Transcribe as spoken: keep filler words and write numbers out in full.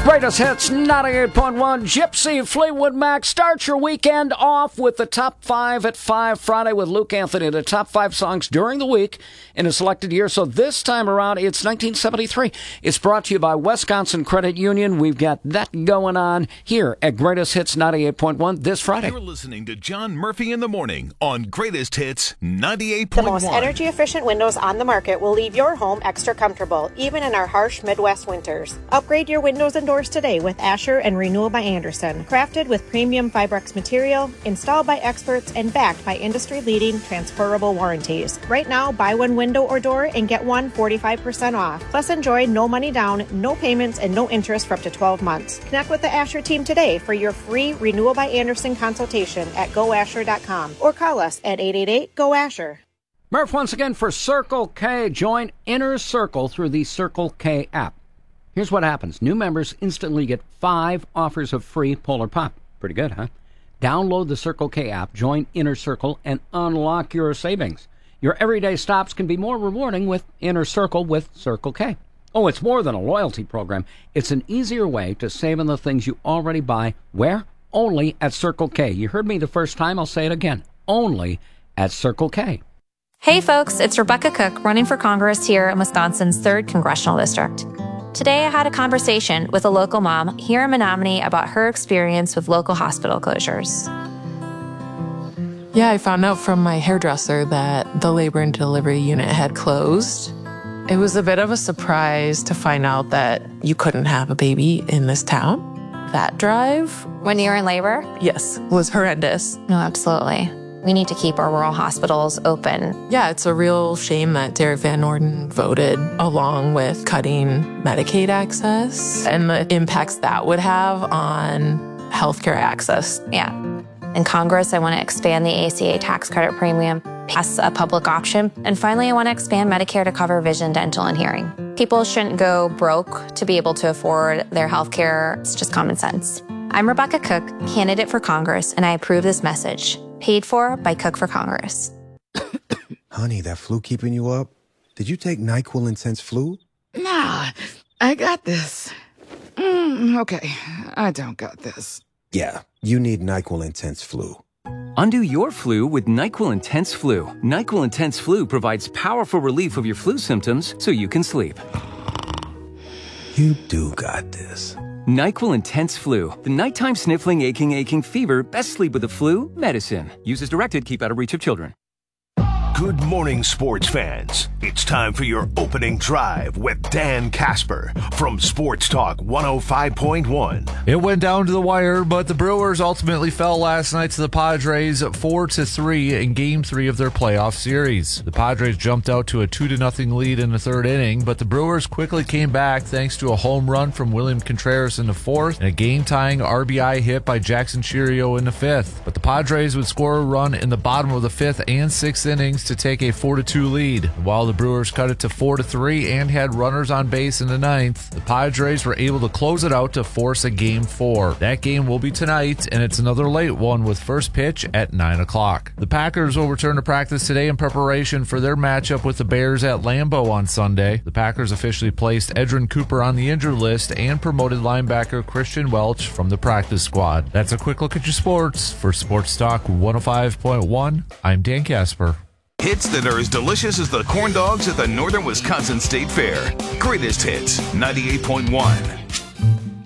Greatest Hits ninety-eight point one. Gypsy, Fleetwood Mac. Start your weekend off with the top five at five Friday with Luke Anthony. The top five songs during the week in a selected year. So this time around, it's nineteen seventy-three. It's brought to you by Wisconsin Credit Union. We've got that going on here at Greatest Hits ninety-eight point one this Friday. You're listening to John Murphy in the Morning on Greatest Hits ninety-eight point one. The most energy-efficient windows on the market will leave your home extra comfortable, even in our harsh Midwest winters. Upgrade your windows and doors today with Asher and Renewal by Andersen. Crafted with premium Fibrex material, installed by experts, and backed by industry-leading transferable warranties. Right now, buy one window or door and get one forty-five percent off. Plus, enjoy no money down, no payments, and no interest for up to twelve months. Connect with the Asher team today for your free Renewal by Andersen consultation at go asher dot com or call us at eight eight eight, G O, Asher. Murph once again for Circle K. Join Inner Circle through the Circle K app. Here's what happens. New members instantly get five offers of free Polar Pop. Pretty good, huh? Download the Circle K app, join Inner Circle, and unlock your savings. Your everyday stops can be more rewarding with Inner Circle with Circle K. Oh, it's more than a loyalty program. It's an easier way to save on the things you already buy. Where? Only at Circle K. You heard me the first time. I'll say it again. Only at Circle K. Hey folks, it's Rebecca Cook running for Congress here in Wisconsin's third Congressional District. Today I had a conversation with a local mom here in Menominee about her experience with local hospital closures. Yeah, I found out from my hairdresser that the labor and delivery unit had closed. It was a bit of a surprise to find out that you couldn't have a baby in this town. That drive, When you're in labor? yes, was horrendous. No, absolutely. We need to keep our rural hospitals open. Yeah, it's a real shame that Derek Van Orden voted along with cutting Medicaid access and the impacts that would have on healthcare access. Yeah. In Congress, I want to expand the A C A tax credit premium, pass a public option, and finally, I want to expand Medicare to cover vision, dental, and hearing. People shouldn't go broke to be able to afford their healthcare. It's just common sense. I'm Rebecca Cook, candidate for Congress, and I approve this message. Paid for by Cook for Congress. Honey, that flu keeping you up? Did you take NyQuil Intense Flu? Nah, I got this. Mm, okay, I don't got this. Yeah, you need NyQuil Intense Flu. Undo your flu with NyQuil Intense Flu. NyQuil Intense Flu provides powerful relief of your flu symptoms so you can sleep. You do got this. NyQuil Intense Flu. The nighttime sniffling, aching, aching fever. Best sleep with the flu medicine. Use as directed. Keep out of reach of children. Good morning, sports fans. It's time for your opening drive with Dan Casper from Sports Talk one oh five point one. It went down to the wire, but the Brewers ultimately fell last night to the Padres four to three in Game three of their playoff series. The Padres jumped out to a two to nothing lead in the third inning, but the Brewers quickly came back thanks to a home run from William Contreras in the fourth and a game-tying R B I hit by Jackson Chourio in the fifth. But the Padres would score a run in the bottom of the fifth and sixth innings to take a four to two lead. While the Brewers cut it to four to three and had runners on base in the ninth, the Padres were able to close it out to force a game four. That game will be tonight, and it's another late one with first pitch at nine o'clock. The Packers will return to practice today in preparation for their matchup with the Bears at Lambeau on Sunday. The Packers officially placed Edrin Cooper on the injured list and promoted linebacker Christian Welch from the practice squad. That's a quick look at your sports. For Sports Talk one oh five point one, I'm Dan Casper. Hits that are as delicious as the corn dogs at the Northern Wisconsin State Fair. Greatest Hits ninety-eight point one.